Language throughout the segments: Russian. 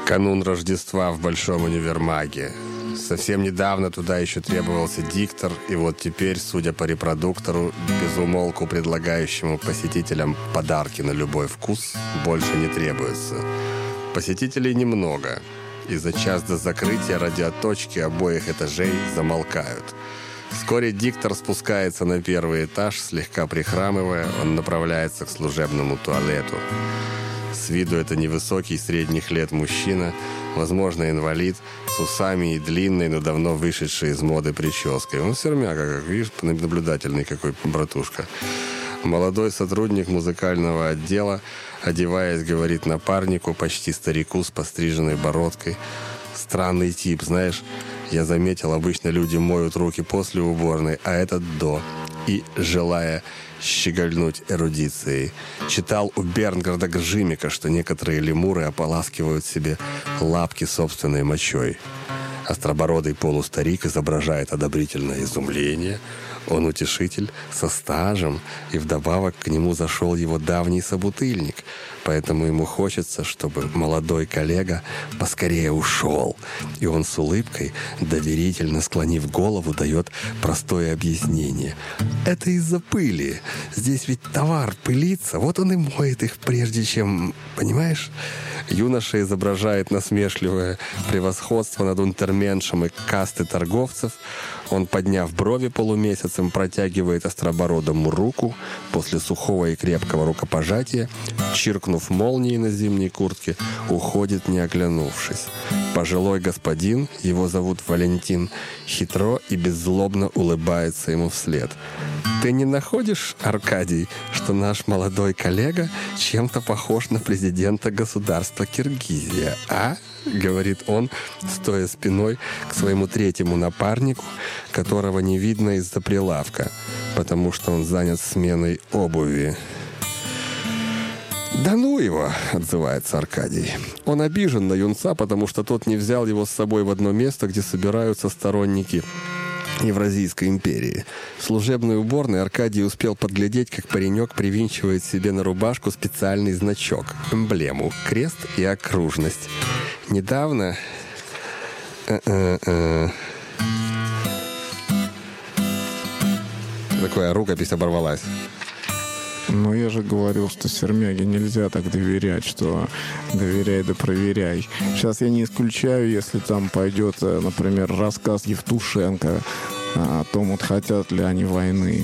Канун Рождества в Большом универмаге. Совсем недавно туда еще требовался диктор, и вот теперь, судя по репродуктору, безумолку предлагающему посетителям подарки на любой вкус, больше не требуется. Посетителей немного, и за час до закрытия радиоточки обоих этажей замолкают. Вскоре диктор спускается на первый этаж, слегка прихрамывая, он направляется к служебному туалету. С виду это невысокий средних лет мужчина, возможно, инвалид, с усами и длинной, но давно вышедшей из моды прической. Он сермяга, как видишь, наблюдательный какой братушка. Молодой сотрудник музыкального отдела, одеваясь, говорит напарнику, почти старику с постриженной бородкой. Странный тип, знаешь, я заметил, обычно люди моют руки после уборной, а этот до. И, желая щегольнуть эрудицией, читал у Бернгарда Гржимика, что некоторые лемуры ополаскивают себе лапки собственной мочой. Остробородый полустарик изображает одобрительное изумление. Он утешитель со стажем, и вдобавок к нему зашел его давний собутыльник. Поэтому ему хочется, чтобы молодой коллега поскорее ушел. И он с улыбкой, доверительно склонив голову, дает простое объяснение. Это из-за пыли. Здесь ведь товар пылится, вот он и моет их, прежде чем... Понимаешь? Юноша изображает насмешливое превосходство над унтерменшем и касты торговцев. Он, подняв брови полумесяцем, протягивает остробородому руку. После сухого и крепкого рукопожатия, чиркнув молнией на зимней куртке, уходит, не оглянувшись. Пожилой господин, его зовут Валентин, хитро и беззлобно улыбается ему вслед. «Ты не находишь, Аркадий, что наш молодой коллега чем-то похож на президента государства Киргизия, а?» — говорит он, стоя спиной к своему третьему напарнику, которого не видно из-за прилавка, потому что он занят сменой обуви. «Да ну его!» — отзывается Аркадий. Он обижен на юнца, потому что тот не взял его с собой в одно место, где собираются сторонники Евразийской империи. В служебной уборной Аркадий успел подглядеть, как паренек привинчивает себе на рубашку специальный значок, эмблему, крест и окружность. Недавно... Такая рукопись оборвалась. Но я же говорил, что сермяге нельзя так доверять, что доверяй да проверяй. Сейчас я не исключаю, если там пойдет, например, рассказ Евтушенко о том, вот хотят ли они войны.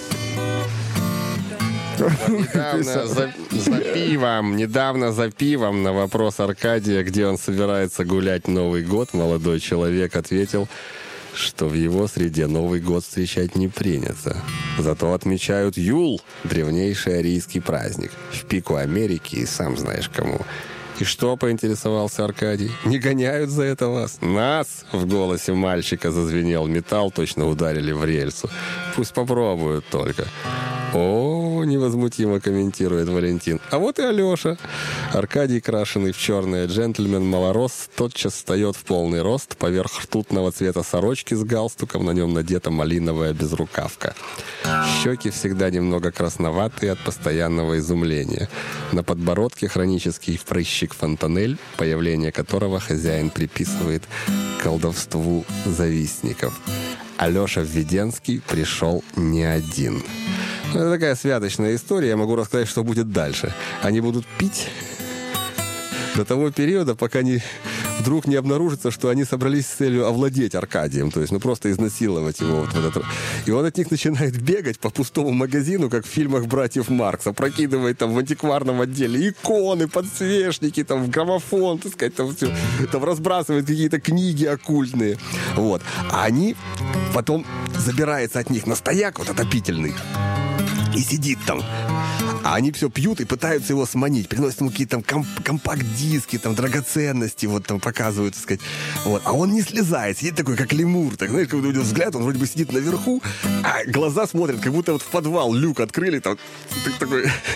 Недавно за пивом на вопрос Аркадия, где он собирается гулять Новый год, молодой человек ответил, что в его среде Новый год встречать не принято. Зато отмечают Юл, древнейший арийский праздник, в пику Америки и сам знаешь кому. «И что?» — поинтересовался Аркадий. «Не гоняют за это вас?» «Нас!» — в голосе мальчика зазвенел металл, точно ударили в рельсу. «Пусть попробуют только». «О, невозмутимо комментирует Валентин. А вот и Алеша». Аркадий, крашеный в черное джентльмен-малорос, тотчас встает в полный рост, поверх ртутного цвета сорочки с галстуком, на нем надета малиновая безрукавка. Щеки всегда немного красноватые от постоянного изумления. На подбородке хронический прыщик-фонтанель, появление которого хозяин приписывает колдовству завистников. Алеша Введенский пришел не один. Это такая святочная история, я могу рассказать, что будет дальше. Они будут пить до того периода, пока вдруг не обнаружится, что они собрались с целью овладеть Аркадием, то есть, просто изнасиловать его. И он от них начинает бегать по пустому магазину, как в фильмах братьев Маркса, прокидывает там в антикварном отделе иконы, подсвечники, там, в граммофон, так сказать, там, все, там разбрасывает какие-то книги оккультные. Вот. А они потом забираются от них на стояк вот отопительный и сидит там. А они все пьют и пытаются его сманить. Приносят ему какие-то там компакт-диски, там, драгоценности, вот там показывают, так сказать. Вот. А он не слезает, сидит такой, как лемур. Так, знаешь, когда у него взгляд, он вроде бы сидит наверху, а глаза смотрят, как будто вот в подвал люк открыли, там, такой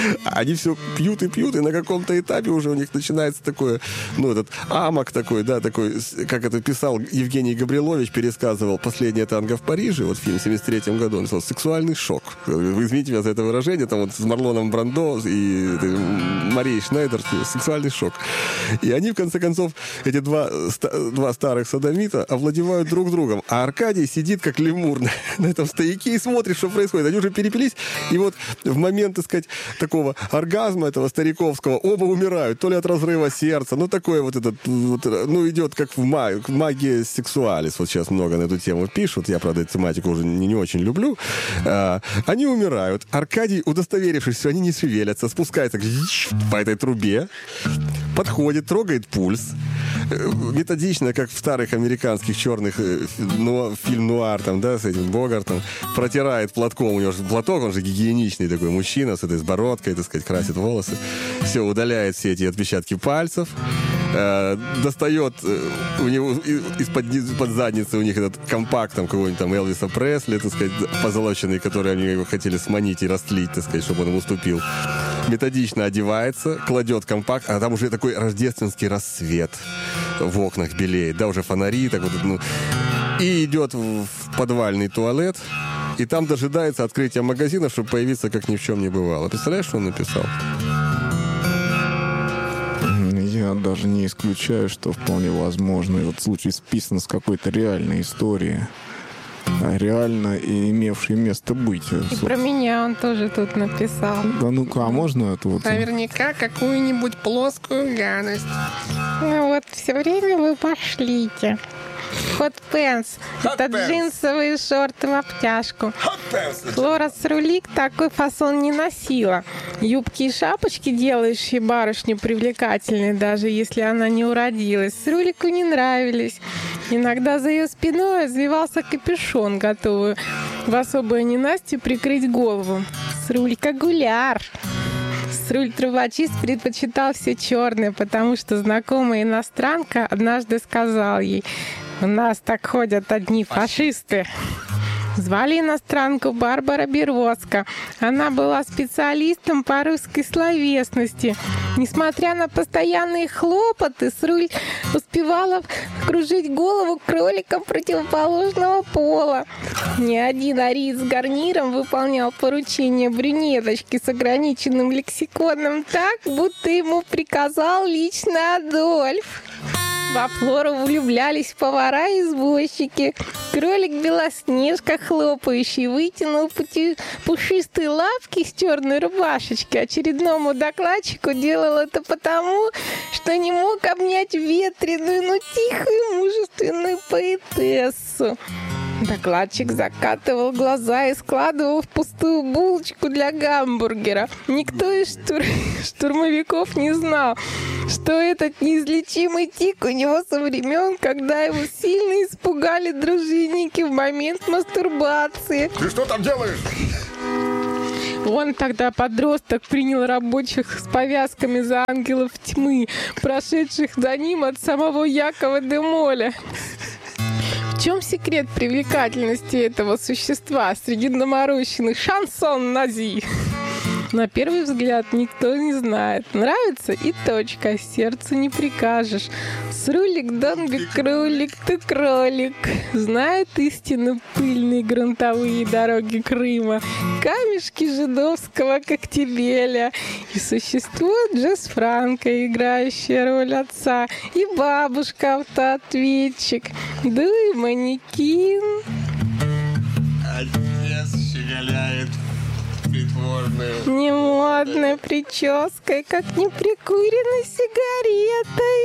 Они все пьют, и на каком-то этапе уже у них начинается такое, этот амок такой, да, такой, как это писал Евгений Габрилович, пересказывал «Последнее танго в Париже», вот фильм в 73-м году, он сказал «Сексуальный шок». Вы извините меня за это выражение, там вот с Марлоном Брандо и Марией Шнайдер, «Сексуальный шок». И они, в конце концов, эти два старых содомита овладевают друг другом, а Аркадий сидит как лемур на этом стояке и смотрит, что происходит. Они уже перепились, и вот в момент, так сказать, такого оргазма этого стариковского оба умирают, то ли от разрыва сердца, такое вот этот, идет как в магии сексуалис, вот сейчас много на эту тему пишут, я, правда, эту тематику уже не очень люблю. Они умирают. Аркадий, удостоверившись, что они не шевелятся, спускается по этой трубе, подходит, трогает пульс, методично, как в старых американских черных фильм-нуар, там, да, с этим Богартом, протирает платком, у него же платок, он же гигиеничный такой мужчина с этой с бородкой, так сказать, красит волосы, все, удаляет все эти отпечатки пальцев, достает у него из-под задницы у них этот компакт там какого-нибудь там Элвиса Пресли, так сказать, позолоченный, который они его хотели сманить и растлить, так сказать, чтобы он им уступил. Методично одевается, кладет компакт, а там уже такой рождественский рассвет в окнах белеет, да, уже фонари, так вот, и идет в подвальный туалет, и там дожидается открытия магазина, чтобы появиться, как ни в чем не бывало. Представляешь, что он написал? Я даже не исключаю, что вполне возможно этот случай списан с какой-то реальной истории, реально и имевшей место быть. И про меня он тоже тут написал. Да ну-ка, а можно это вот? Наверняка какую-нибудь плоскую гадость. Вот все время вы пошлите. Hot Pants. Это джинсовые шорты в обтяжку. Флора с Рулик такой фасон не носила. Юбки и шапочки, делающие барышню привлекательной, даже если она не уродилась, с Рулику не нравились. Иногда за ее спиной развивался капюшон, готовый в особое ненастье прикрыть голову. С Рулика гуляр. Сруль трубочист предпочитал все черное, потому что знакомая иностранка однажды сказал ей: «У нас так ходят одни фашисты». Звали иностранку Барбара Березка. Она была специалистом по русской словесности. Несмотря на постоянные хлопоты, Сруль успевала кружить голову кроликам противоположного пола. Ни один ариец с гарниром выполнял поручения брюнеточки с ограниченным лексиконом так, будто ему приказал лично Адольф. Во Флору влюблялись повара и извозчики. Кролик Белоснежка, хлопающий, вытянул пушистые лапки с черной рубашечки. Очередному докладчику делал это потому, что не мог обнять ветреную, но тихую, мужественную поэтессу. Докладчик закатывал глаза и складывал в пустую булочку для гамбургера. Никто из штурмовиков не знал, что этот неизлечимый тик у него со времен, когда его сильно испугали дружинники в момент мастурбации. Ты что там делаешь? Он тогда, подросток, принял рабочих с повязками за ангелов тьмы, прошедших за ним от самого Якова де Моля. В чем секрет привлекательности этого существа среди доморощенных шансон-нази? На первый взгляд никто не знает. Нравится и точка. Сердцу не прикажешь. Срулик, Донбик, кролик, ты кролик. Знает истину пыльные грунтовые дороги Крыма. Камешки жидовского коктебеля. И существо Джесс Франко, играющая роль отца. И бабушка-автоответчик. Да и манекин. Отец щеголяет притворную. Немодной прической, как неприкуренной сигаретой.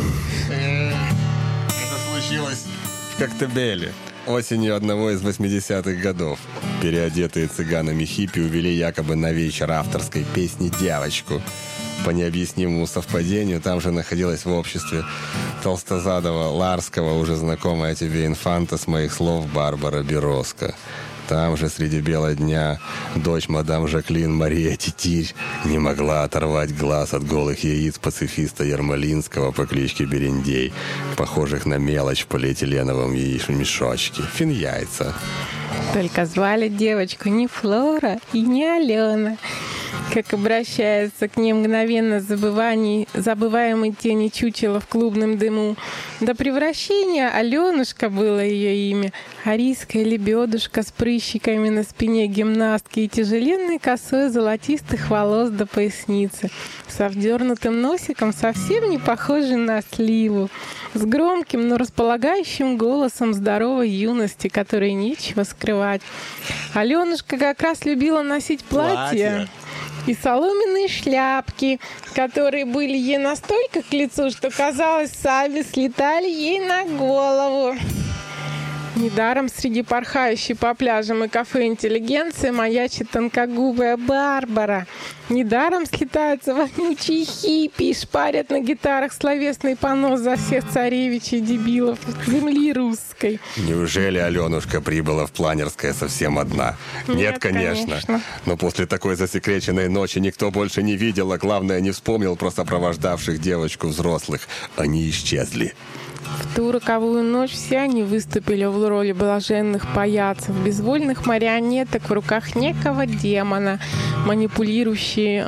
Это случилось в Коктебеле осенью одного из 80-х годов. Переодетые цыганами хиппи увели якобы на вечер авторской песни девочку. По необъяснимому совпадению там же находилась в обществе толстозадого Ларского, уже знакомая тебе инфанта с моих слов Барбара Березка. Там же среди бела дня дочь мадам Жаклин Мария Титирь не могла оторвать глаз от голых яиц пацифиста Ермолинского по кличке Берендей, похожих на мелочь в полиэтиленовом яичном мешочке. Финьяйца. Только звали девочку не Флора и не Алена. как обращается к ней мгновенно забываемой тени чучела в клубном дыму. До превращения Аленушка было ее имя. Арийская лебедушка с прыщиками на спине гимнастки и тяжеленной косой золотистых волос до поясницы, со вдернутым носиком, совсем не похожей на сливу, с громким, но располагающим голосом здоровой юности, которой нечего скрывать. Аленушка как раз любила носить платья и соломенные шляпки, которые были ей настолько к лицу, что, казалось, сами слетали ей на голову. Недаром среди порхающей по пляжам и кафе интеллигенции маячит тонкогубая Барбара. Недаром слетаются вонючие хиппи и шпарят на гитарах словесный понос за всех царевичей дебилов земли русской. Неужели Аленушка прибыла в Планерское совсем одна? Нет, конечно. Но после такой засекреченной ночи никто больше не видел, а главное, не вспомнил про сопровождавших девочку взрослых. Они исчезли. В ту роковую ночь все они выступили в роли блаженных паяцев, безвольных марионеток в руках некого демона, манипулирующего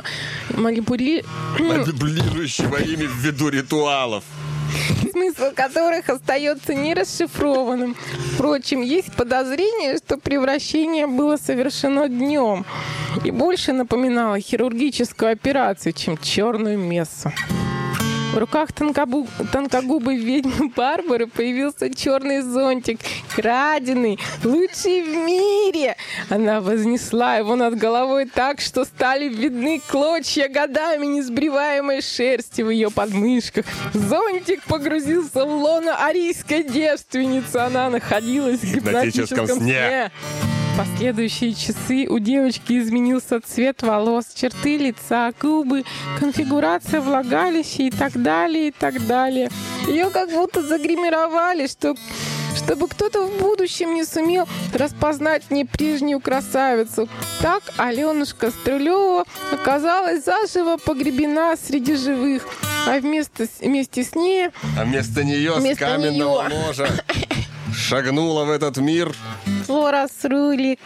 ими ввиду ритуалов. Смысл которых остается нерасшифрованным. Впрочем, есть подозрение, что превращение было совершено днем и больше напоминало хирургическую операцию, чем черную мессу. В руках тонкогубой ведьмы Барбары появился черный зонтик, краденый, лучший в мире. Она вознесла его над головой так, что стали видны клочья годами несбриваемой шерсти в ее подмышках. Зонтик погрузился в лоно арийской девственницы. Она находилась в гипнотическом сне. В последующие часы у девочки изменился цвет волос, черты лица, губы, конфигурация влагалища и так далее, и так далее. Ее как будто загримировали, чтобы кто-то в будущем не сумел распознать в ней прежнюю красавицу. Так Аленушка Струлева оказалась заживо погребена среди живых, а вместо нее с каменного ложа шагнула в этот мир Флора Срулик,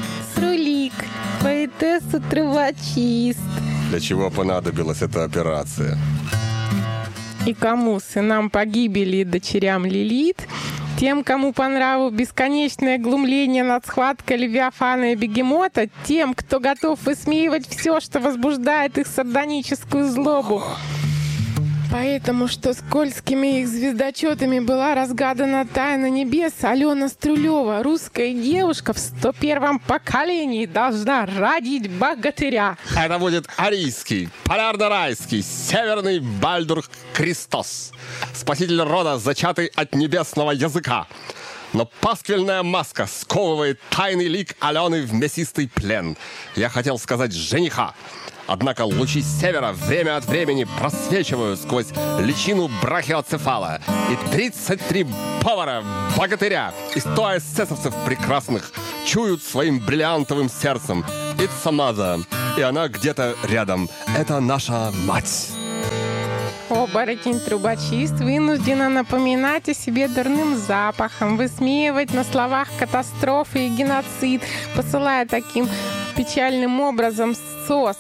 поэтесса-трубочист. Для чего понадобилась эта операция? И кому? Сынам погибели и дочерям Лилит? Тем, кому по нраву бесконечное глумление над схваткой Левиафана и Бегемота? Тем, кто готов высмеивать все, что возбуждает их сардоническую злобу? Поэтому, что скользкими их звездочетами была разгадана тайна небес, Алена Струлева, русская девушка в 101-м поколении, должна родить богатыря. Это будет арийский, полярно-райский, северный Бальдур Христос, спаситель рода, зачатый от небесного языка. Но пасквильная маска сковывает тайный лик Алены в мясистый плен. Я хотел сказать жениха. Однако лучи севера время от времени просвечивают сквозь личину брахиоцефала. И 33 повара, богатыря и 100 эсэсовцев прекрасных чуют своим бриллиантовым сердцем: «It's a mother», и она где-то рядом. Это наша мать. Оборотень-трубочист вынуждена напоминать о себе дурным запахом, высмеивать на словах катастрофы и геноцид, посылая таким печальным образом сос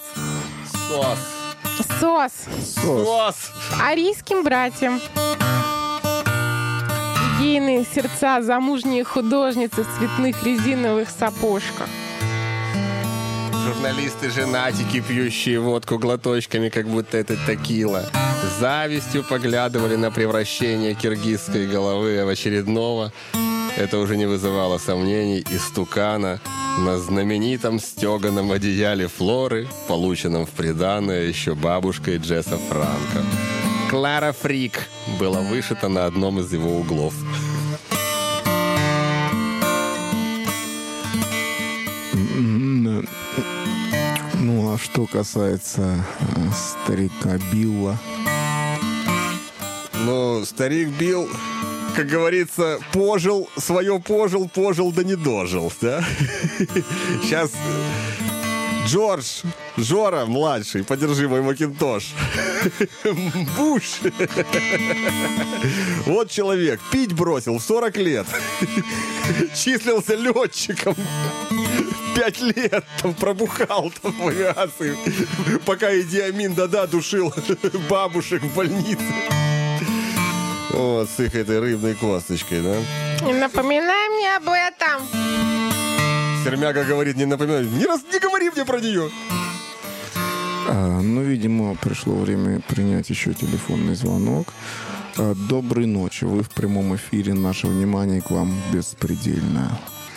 арийским братьям. Идейные сердца замужние художницы в цветных резиновых сапожках. Журналисты-женатики, пьющие водку глоточками, как будто это текила, завистью поглядывали на превращение киргизской головы в очередного, это уже не вызывало сомнений, истукана на знаменитом стеганом одеяле Флоры, полученном в приданое еще бабушкой Джесса Франко. «Клара Фрик» было вышито на одном из его углов. Ну, а что касается старика Билла? Ну, старик Билл, как говорится, пожил, да не дожил, да? Сейчас Джордж, Жора, младший, подержи мой макинтош. Буш. Вот человек, пить бросил в 40 лет. Числился летчиком. 5 лет там пробухал там в авиации, пока Иди Амин Дада душил бабушек в больнице. Вот, с их этой рыбной косточкой, да? Не напоминай мне об этом. Сермяга говорит, не напоминай. Не говори мне про нее. Ну, видимо, пришло время принять еще телефонный звонок. Доброй ночи. Вы в прямом эфире. Наше внимание к вам беспредельно.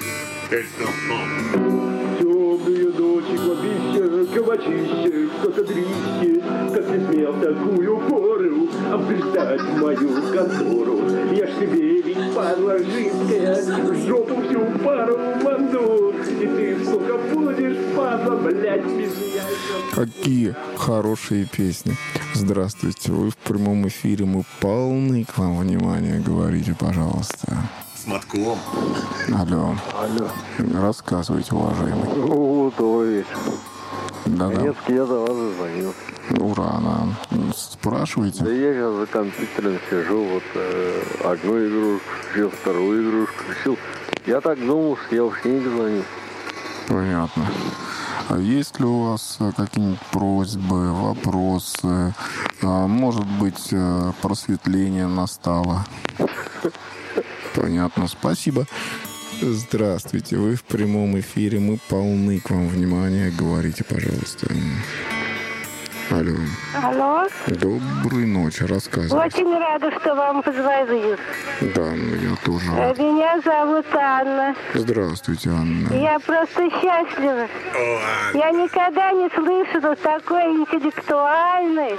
Темные ночи, кладбище, кабачище, косодрище, как ты смел в такую пору обгрызать мою контору. Я ж тебе ведь падла жидкая, в жопу всю пару манду, и ты, сука, будешь, падла, блядь, без меня. Какие хорошие песни. Здравствуйте. Вы в прямом эфире. Мы полны к вам внимания. Говорите, пожалуйста. С мотком. Алло. Рассказывайте, уважаемый. Ну, добрый вечер. Да-да. Донецкий, я за вас звонил. Ура, да. Спрашивайте. Да я сейчас за компьютером сижу, вот одну игрушку включил, вторую игрушку включил. Я так думал, что я уж не звоню. Понятно. А есть ли у вас какие-нибудь просьбы, вопросы? Может быть, просветление настало? Понятно, спасибо. Здравствуйте, вы в прямом эфире. Мы полны к вам внимания. Говорите, пожалуйста. Алло. Алло. Доброй ночи, рассказывайте. Очень рада, что вам позвонил. Да, я тоже. Меня зовут Анна. Здравствуйте, Анна. Я просто счастлива. Я никогда не слышала такой интеллектуальной,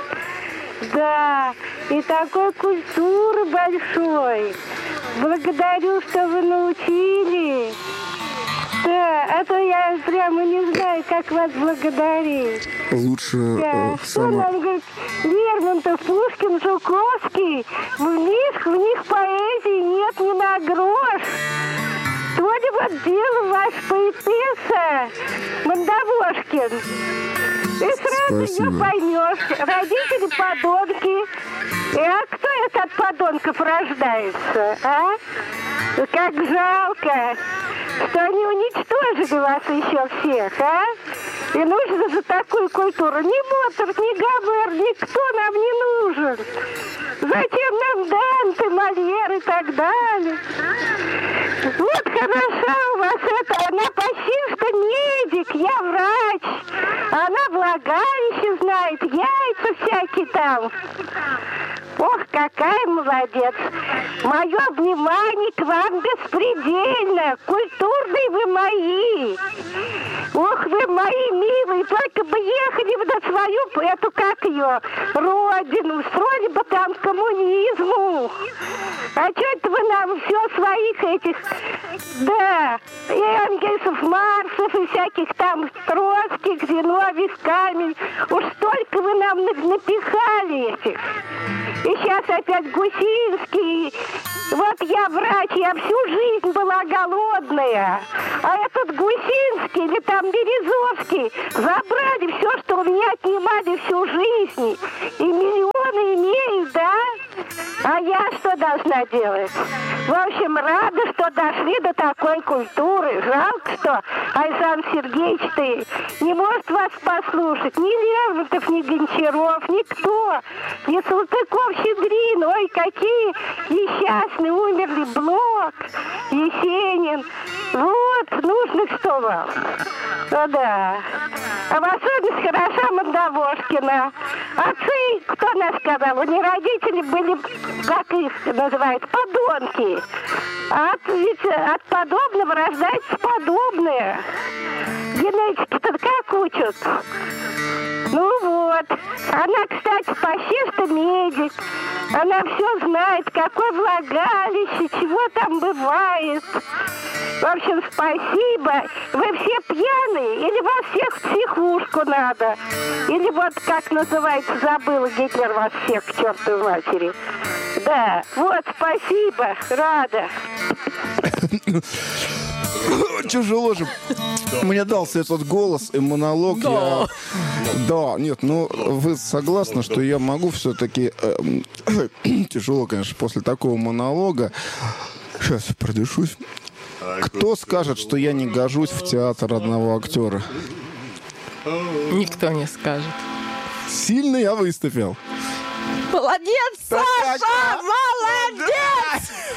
да, и такой культуры большой. Благодарю, что вы научили. Да, а то я прямо не знаю, как вас благодарить. Лучше Да. Что нам говорит Лермонтов, Пушкин, Жуковский? В них поэзии нет ни на грош. Что-нибудь делал ваш поэтесса Мандавошкин. Ты сразу ее поймешь. Родители подонки. А кто это от подонков рождается, а? Как жалко, что они уничтожили вас еще всех, а? И нужно за такую культуру. Ни Моцарт, ни Гомер, никто нам не нужен. Зачем нам Данте, Мольер и так далее? Вот хороша у вас это, она почти что медик, я врач. Она влагалище знает, яйца всякие там. Ох, какая молодец. Мое внимание к вам беспредельно. Культурные вы мои. Ох, вы мои милые. Только бы ехали вы на свою, эту, как ее, родину. Устроили бы там коммунизму. А что это вы нам все своих этих, да, и Энгельсов, Марсов, и всяких там Троцких, Зиновьев, Камень. Уж столько вы нам напихали этих. И сейчас опять Гусинский. Вот я врач, я всю жизнь была голодная. А этот Гусинский или там Березовский забрали все, что у меня отнимали всю жизнь. И миллионы имеют, да? А я что должна делать? В общем, рада, что дошли до такой культуры. Жалко, что Александр Сергеевич не может вас послушать. Ни Лермонтов, ни Гончаров, никто. Ни Салтыков, Щедрин. Ой, какие несчастные умерли. Блок, Есенин. Вот, нужно что вам. Ну да. А в особенности хороша Мандавошкина. Отцы, кто нас сказал, у них родители были, как их называют, подонки. А ведь от подобного рождается подобное. Генетики-то как учат? Ну вот. Она, кстати, почти что медик. Она все знает, какое влагалище, чего там бывает. В общем, спасибо. Вы все пьяные? Или вас всех в психушку надо? Или вот как называется, забыла, Гитлер вас всех к чертовой матери. Да, вот, спасибо, рада. Тяжело же. Мне дался этот голос и монолог. Да. Да, нет, ну вы согласны, что я могу все-таки... Тяжело, конечно, после такого монолога. Сейчас продышусь. Кто скажет, что я не гожусь в театр одного актера? Никто не скажет. Сильно я выступил. Молодец, Саша! Молодец!